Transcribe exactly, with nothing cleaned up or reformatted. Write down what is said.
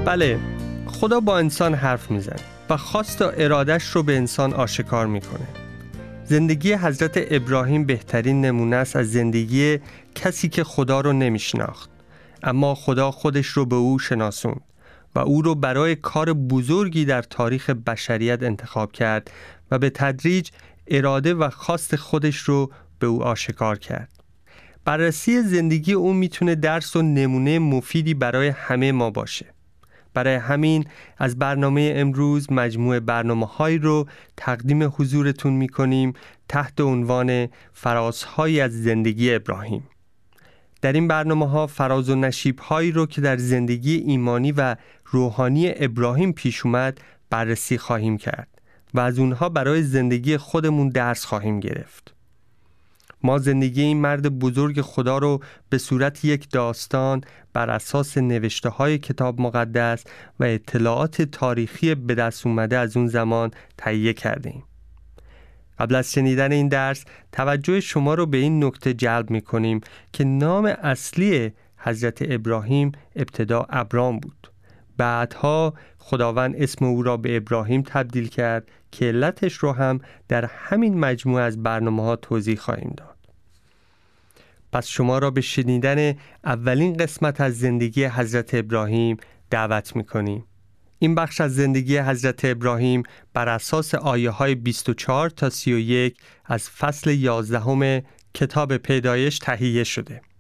بله، خدا با انسان حرف میزنه و خواست و ارادش رو به انسان آشکار میکنه. زندگی حضرت ابراهیم بهترین نمونه است از زندگی کسی که خدا رو نمیشناخت، اما خدا خودش رو به او شناسوند و او رو برای کار بزرگی در تاریخ بشریت انتخاب کرد و به تدریج اراده و خواست خودش رو به او آشکار کرد. بررسی زندگی او میتونه درس و نمونه مفیدی برای همه ما باشه. برای همین از برنامه امروز مجموعه برنامه‌هایی رو تقدیم حضورتون می‌کنیم تحت عنوان فرازهایی از زندگی ابراهیم. در این برنامه‌ها فراز و نشیب‌هایی رو که در زندگی ایمانی و روحانی ابراهیم پیش اومد بررسی خواهیم کرد و از اونها برای زندگی خودمون درس خواهیم گرفت. ما زندگی این مرد بزرگ خدا رو به صورت یک داستان بر اساس نوشته‌های کتاب مقدس و اطلاعات تاریخی به دست اومده از اون زمان تهیه کردیم. قبل از شنیدن این درس توجه شما رو به این نکته جلب می‌کنیم که نام اصلی حضرت ابراهیم ابتدا ابرام بود. بعدها خداوند اسم او را به ابراهیم تبدیل کرد که علتش رو هم در همین مجموعه از برنامه‌ها توضیح خواهیم داد. پس شما را به شنیدن اولین قسمت از زندگی حضرت ابراهیم دعوت می‌کنیم. این بخش از زندگی حضرت ابراهیم بر اساس آیه های بیست و چهار تا سی و یک از فصل یازدهم کتاب پیدایش تهیه شده.